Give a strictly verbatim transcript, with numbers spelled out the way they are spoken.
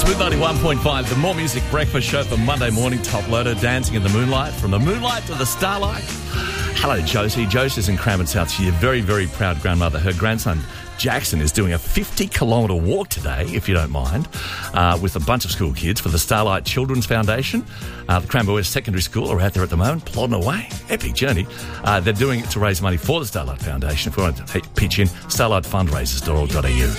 Smooth ninety-one point five, the More Music Breakfast Show for Monday morning. Top loader, dancing in the moonlight, from the moonlight to the starlight. Hello, Josie. Josie's in Cranbourne South. She's a very, very proud grandmother. Her grandson, Jackson, is doing a fifty kilometre walk today, if you don't mind, uh, with a bunch of school kids for the Starlight Children's Foundation. Uh, the Cranbourne West Secondary School are out there at the moment, plodding away. Epic journey. Uh, they're doing it to raise money for the Starlight Foundation. If you want to pitch in, starlight fundraisers dot org dot a u.